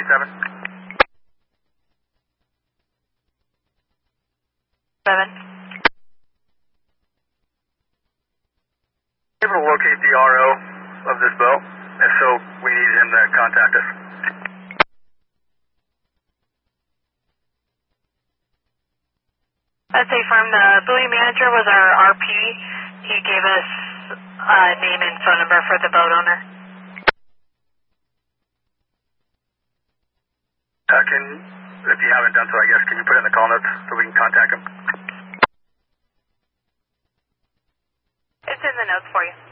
7. 7. Able to locate the RO of this boat, if so, we need him to contact us. I'd say from the buoy manager was our RP. He gave us name and phone number for the boat owner. If you haven't done so, I guess, can you put it in the call notes so we can contact him? It's in the notes for you.